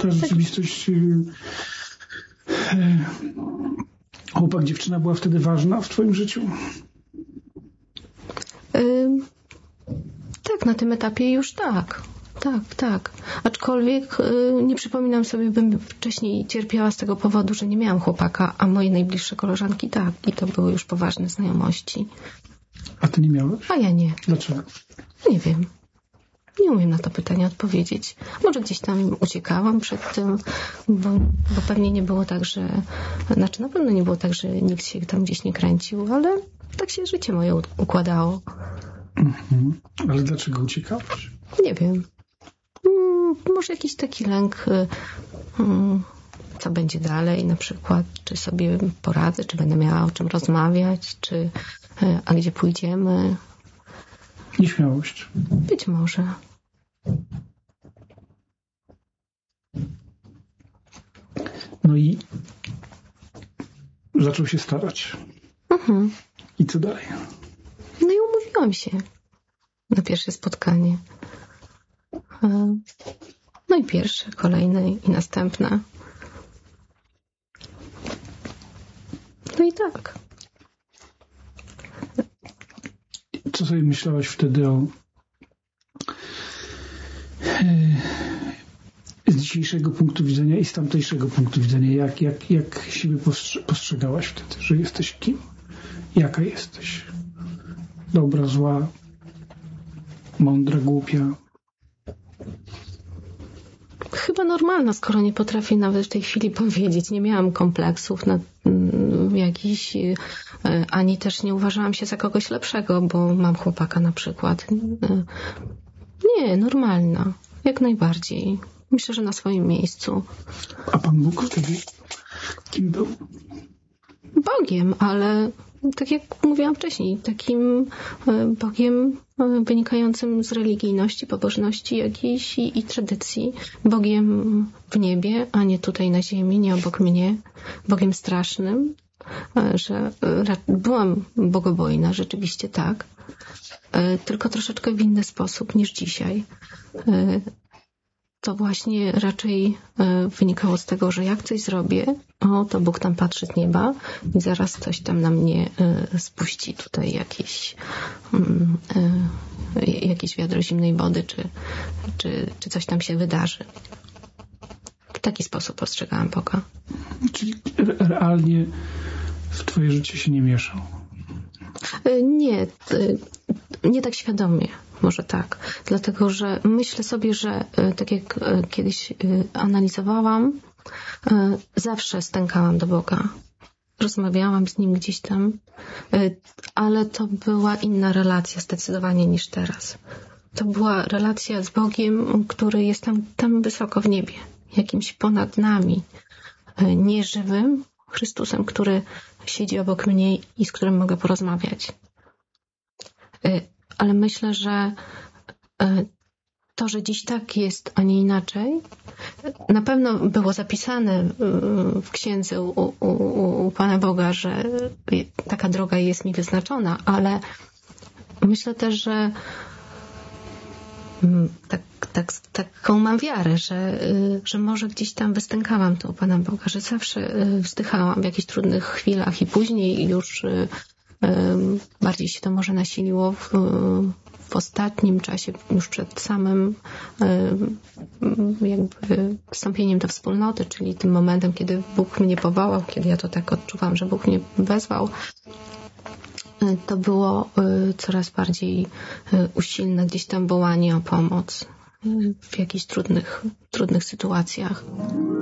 ta rzeczywistość chłopak, dziewczyna była wtedy ważna w twoim życiu? Tak, na tym etapie już tak. Tak. Aczkolwiek nie przypominam sobie, bym wcześniej cierpiała z tego powodu, że nie miałam chłopaka, a moje najbliższe koleżanki tak. I to były już poważne znajomości. A ty nie miałeś? A ja nie. Dlaczego? Nie wiem. Nie umiem na to pytanie odpowiedzieć. Może gdzieś tam uciekałam przed tym, bo pewnie nie było tak, że... Znaczy na pewno nie było tak, że nikt się tam gdzieś nie kręcił, ale tak się życie moje układało. Mhm. Ale dlaczego uciekałaś? Nie wiem. Może jakiś taki lęk, co będzie dalej na przykład, czy sobie poradzę, czy będę miała o czym rozmawiać, czy a gdzie pójdziemy. Nieśmiałość. Być może. No i zaczął się starać. Mhm. I co dalej? No i umówiłam się na pierwsze spotkanie. No i pierwsze, kolejne i następne. No i tak. Co sobie myślałaś wtedy z dzisiejszego punktu widzenia i z tamtejszego punktu widzenia? Jak siebie postrzegałaś wtedy? Że jesteś kim? Jaka jesteś? Dobra, zła, mądra, głupia? Chyba normalna, skoro nie potrafię nawet w tej chwili powiedzieć. Nie miałam kompleksów jakichś, ani też nie uważałam się za kogoś lepszego, bo mam chłopaka na przykład. Nie, normalna. Jak najbardziej. Myślę, że na swoim miejscu. A Pan Bóg wtedy kim był? Bogiem, ale tak jak mówiłam wcześniej, takim Bogiem wynikającym z religijności, pobożności jakiejś i tradycji. Bogiem w niebie, a nie tutaj na ziemi, nie obok mnie. Bogiem strasznym, że byłam bogobojna, rzeczywiście tak. Tylko troszeczkę w inny sposób niż dzisiaj. To właśnie raczej wynikało z tego, że jak coś zrobię, to Bóg tam patrzy z nieba i zaraz coś tam na mnie spuści tutaj jakieś wiadro zimnej wody, czy coś tam się wydarzy. W taki sposób postrzegałam Boga. Czyli realnie w twoje życie się nie mieszał? Nie tak świadomie. Może tak. Dlatego, że myślę sobie, że tak jak kiedyś analizowałam, zawsze stękałam do Boga. Rozmawiałam z Nim gdzieś tam, ale to była inna relacja zdecydowanie niż teraz. To była relacja z Bogiem, który jest tam wysoko w niebie, jakimś ponad nami, nieżywym Chrystusem, który siedzi obok mnie i z którym mogę porozmawiać. Ale myślę, że to, że dziś tak jest, a nie inaczej, na pewno było zapisane w księdze u Pana Boga, że taka droga jest mi wyznaczona, ale myślę też, że taką mam wiarę, że może gdzieś tam wystękałam tu u Pana Boga, że zawsze wzdychałam w jakichś trudnych chwilach i później już bardziej się to może nasiliło w ostatnim czasie, już przed samym jakby wstąpieniem do wspólnoty, czyli tym momentem, kiedy Bóg mnie powołał, kiedy ja to tak odczuwam, że Bóg mnie wezwał, to było coraz bardziej usilne gdzieś tam wołanie o pomoc w jakichś trudnych sytuacjach.